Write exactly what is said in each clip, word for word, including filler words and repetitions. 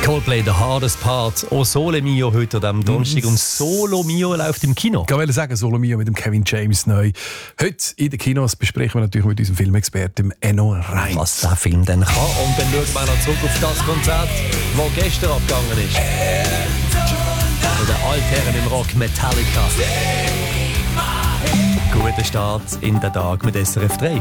Coldplay, The Hardest Part. O Sole Mio heute am Donnerstag. Und Solo Mio läuft im Kino. Ich wollte sagen, Solo Mio mit dem Kevin James neu. Heute in den Kinos besprechen wir natürlich mit unserem Filmexperten Enno Reitz. Was der Film denn kann. Und dann schauen wir noch zurück auf das Konzert, das gestern abgegangen ist. Von den Altherren im Rock Metallica. Guter Start in den Tag mit S R F drei.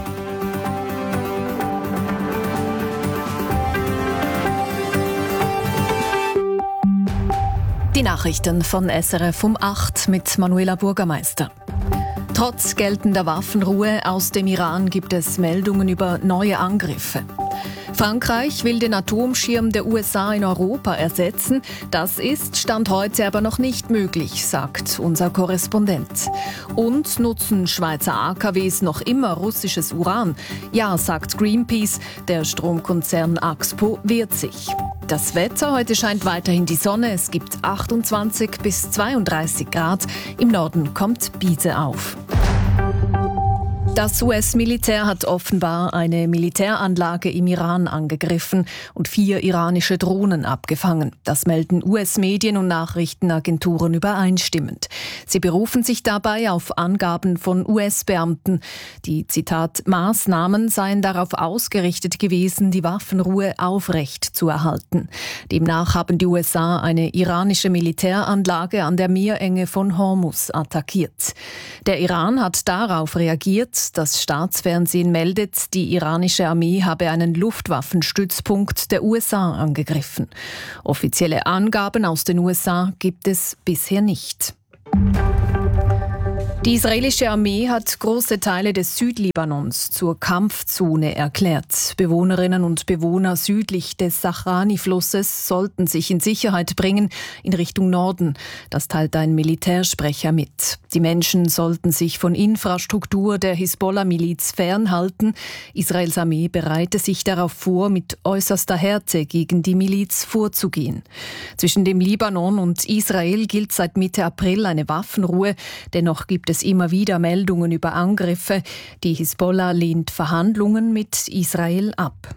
Die Nachrichten von S R F um acht mit Manuela Bürgermeister. Trotz geltender Waffenruhe aus dem Iran gibt es Meldungen über neue Angriffe. Frankreich will den Atomschirm der U S A in Europa ersetzen. Das ist Stand heute aber noch nicht möglich, sagt unser Korrespondent. Und nutzen Schweizer A K Ws noch immer russisches Uran? Ja, sagt Greenpeace. Der Stromkonzern Axpo wehrt sich. Das Wetter, heute scheint weiterhin die Sonne. Es gibt achtundzwanzig bis zweiunddreißig Grad. Im Norden kommt Biese auf. Das U S-Militär hat offenbar eine Militäranlage im Iran angegriffen und vier iranische Drohnen abgefangen. Das melden U S-Medien und Nachrichtenagenturen übereinstimmend. Sie berufen sich dabei auf Angaben von U S-Beamten. Die, Zitat, Maßnahmen seien darauf ausgerichtet gewesen, die Waffenruhe aufrecht zu erhalten. Demnach haben die U S A eine iranische Militäranlage an der Meerenge von Hormuz attackiert. Der Iran hat darauf reagiert. Das Staatsfernsehen meldet, die iranische Armee habe einen Luftwaffenstützpunkt der U S A angegriffen. Offizielle Angaben aus den U S A gibt es bisher nicht. Die israelische Armee hat große Teile des Südlibanons zur Kampfzone erklärt. Bewohnerinnen und Bewohner südlich des Sahrani-Flusses sollten sich in Sicherheit bringen in Richtung Norden. Das teilt ein Militärsprecher mit. Die Menschen sollten sich von Infrastruktur der Hisbollah-Miliz fernhalten. Israels Armee bereite sich darauf vor, mit äußerster Härte gegen die Miliz vorzugehen. Zwischen dem Libanon und Israel gilt seit Mitte April eine Waffenruhe. Dennoch gibt es immer wieder Meldungen über Angriffe. Die Hisbollah lehnt Verhandlungen mit Israel ab.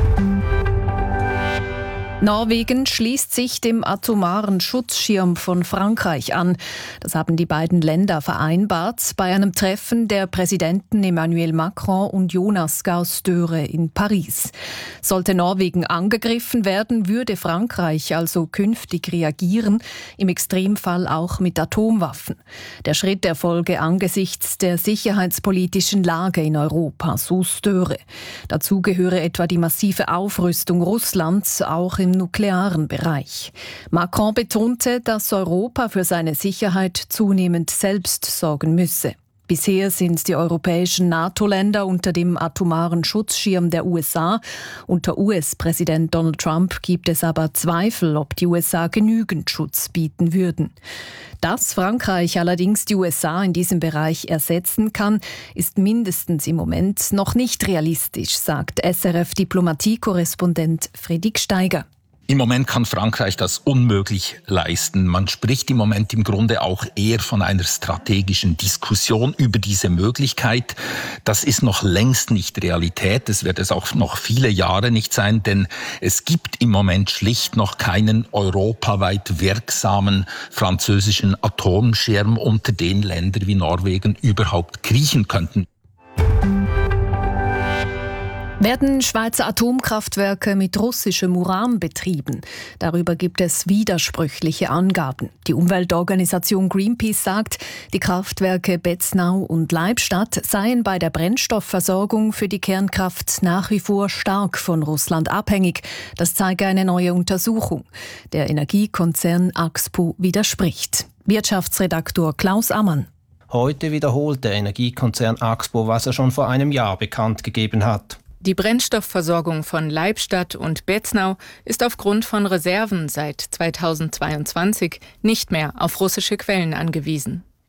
Norwegen schließt sich dem atomaren Schutzschirm von Frankreich an. Das haben die beiden Länder vereinbart bei einem Treffen der Präsidenten Emmanuel Macron und Jonas Gahr Støre in Paris. Sollte Norwegen angegriffen werden, würde Frankreich also künftig reagieren, im Extremfall auch mit Atomwaffen. Der Schritt erfolge angesichts der sicherheitspolitischen Lage in Europa, so Støre. Dazu gehöre etwa die massive Aufrüstung Russlands, auch im nuklearen Bereich. Macron betonte, dass Europa für seine Sicherheit zunehmend selbst sorgen müsse. Bisher sind die europäischen NATO-Länder unter dem atomaren Schutzschirm der U S A. Unter U S-Präsident Donald Trump gibt es aber Zweifel, ob die U S A genügend Schutz bieten würden. Dass Frankreich allerdings die U S A in diesem Bereich ersetzen kann, ist mindestens im Moment noch nicht realistisch, sagt S R F-Diplomatie-Korrespondent Fredrik Steiger. Im Moment kann Frankreich das unmöglich leisten. Man spricht im Moment im Grunde auch eher von einer strategischen Diskussion über diese Möglichkeit. Das ist noch längst nicht Realität. Das wird es auch noch viele Jahre nicht sein, denn es gibt im Moment schlicht noch keinen europaweit wirksamen französischen Atomschirm, unter den Länder wie Norwegen überhaupt kriechen könnten. Werden Schweizer Atomkraftwerke mit russischem Uran betrieben? Darüber gibt es widersprüchliche Angaben. Die Umweltorganisation Greenpeace sagt, die Kraftwerke Betznau und Leibstadt seien bei der Brennstoffversorgung für die Kernkraft nach wie vor stark von Russland abhängig. Das zeige eine neue Untersuchung. Der Energiekonzern Axpo widerspricht. Wirtschaftsredaktor Klaus Ammann. Heute wiederholt der Energiekonzern Axpo, was er schon vor einem Jahr bekannt gegeben hat. Die Brennstoffversorgung von Leibstadt und Betznau ist aufgrund von Reserven seit zweitausendzweiundzwanzig nicht mehr auf russische Quellen angewiesen.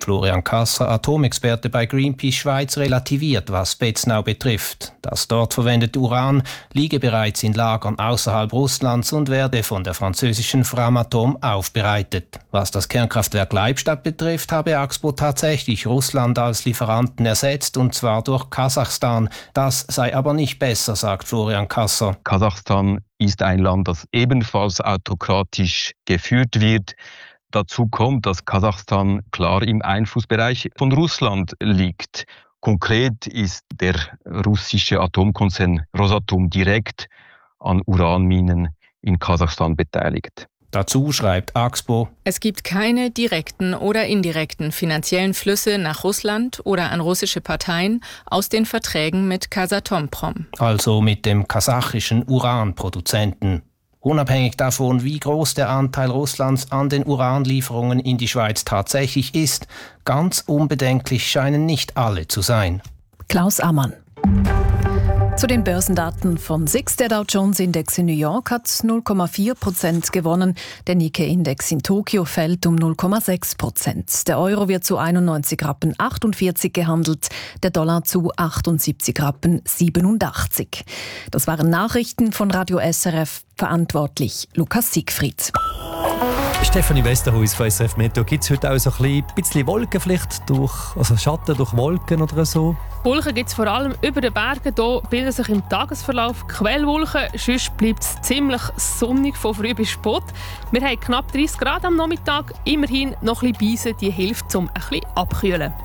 Florian Kasser, Atomexperte bei Greenpeace Schweiz, relativiert, was Beznau betrifft. Das dort verwendete Uran liege bereits in Lagern außerhalb Russlands und werde von der französischen Framatome aufbereitet. Was das Kernkraftwerk Leibstadt betrifft, habe Axpo tatsächlich Russland als Lieferanten ersetzt, und zwar durch Kasachstan. Das sei aber nicht besser, sagt Florian Kasser. Kasachstan ist ein Land, das ebenfalls autokratisch geführt wird. Dazu kommt, dass Kasachstan klar im Einflussbereich von Russland liegt. Konkret ist der russische Atomkonzern Rosatom direkt an Uranminen in Kasachstan beteiligt. Dazu schreibt Axpo: Es gibt keine direkten oder indirekten finanziellen Flüsse nach Russland oder an russische Parteien aus den Verträgen mit Kazatomprom. Also mit dem kasachischen Uranproduzenten. Unabhängig davon, wie groß der Anteil Russlands an den Uranlieferungen in die Schweiz tatsächlich ist, ganz unbedenklich scheinen nicht alle zu sein. Klaus Ammann. Zu den Börsendaten von S I X. Der Dow Jones Index in New York hat null Komma vier Prozent gewonnen. Der Nikkei-Index in Tokio fällt um null Komma sechs Prozent. Der Euro wird zu einundneunzig Rappen achtundvierzig gehandelt, der Dollar zu achtundsiebzig Rappen siebenundachtzig. Das waren Nachrichten von Radio S R F, verantwortlich Lukas Siegfried. Stefanie Westerhuis von S R F Meteo. Gibt es heute auch so ein bisschen Wolken, vielleicht durch, also Schatten durch Wolken oder so? Wolken gibt es vor allem über den Bergen. Hier bilden sich im Tagesverlauf Quellwolken. Sonst bleibt es ziemlich sonnig von früh bis spät. Wir haben knapp dreißig Grad am Nachmittag. Immerhin noch ein bisschen Beise, die hilft, um ein bisschen abkühlen.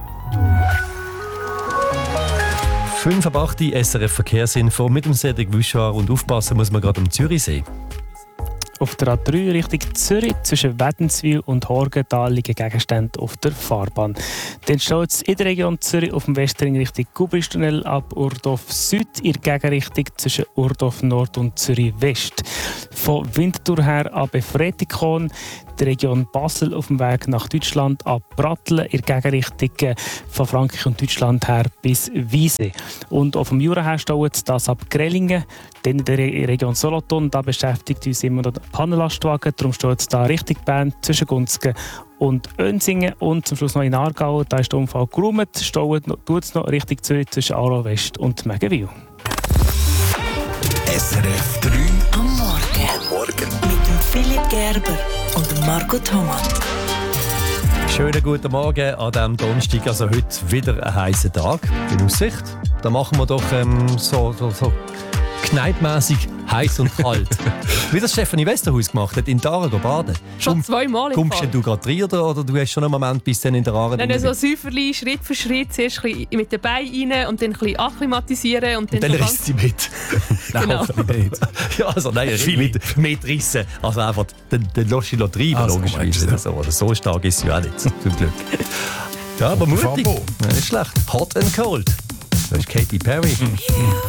fünf ab acht S R F Verkehrsinfo mit dem Cedric Wüschar, und aufpassen muss man gerade am Zürichsee. Auf der A drei Richtung Zürich zwischen Wädenswil und Horgenthal liegen Gegenstände auf der Fahrbahn. Dann steht es in der Region Zürich auf dem Westring Richtung Gubristunnel ab Urdorf Süd in der Gegenrichtung zwischen Urdorf Nord und Zürich West. Von Winterthur her ab Befretikon, der Region Basel auf dem Weg nach Deutschland ab Brattelen in der Gegenrichtung von Frankreich und Deutschland her bis Wiese. Und auf dem Jura her steht das ab Grellingen, dann in der Region Solothurn, da beschäftigt uns immer noch der Pannenlastwagen, darum steht es da Richtung Bern zwischen Gunzgen und Önsingen, und zum Schluss noch in Aargau, da ist der Unfall geräumt, steht tut es noch Richtung Zürich zwischen Aarau West und Megenwil. S R F drei am Morgen. Am Morgen. Mit dem Philipp Gerber und dem Marco Thomas. Schönen guten Morgen an diesem Donnerstag, also heute wieder ein heißer Tag in Aussicht. Da machen wir doch ähm, so, so, so kneipmässig heiß und kalt. Wie das Stefanie Westerhuis gemacht hat, in der Aare baden. Schon zweimal im Kommst du gerade rein oder, oder du hast schon einen Moment bis dann in der Aare? Nein, so Säuferli, Schritt für Schritt, zuerst ein bisschen mit den Beinen rein und dann ein bisschen akklimatisieren. Und dann, und dann so risst sie mit. Genau. Nein, ja, also nein, mit, mit rissen. Also einfach, dann, dann lässt du sie treiben, also, logischerweise. Ja. So, oder so stark ist sie ja auch nicht, zum Glück. Ja, aber mutig. Ja, nicht schlecht. Hot and cold. Das ist Katy Perry.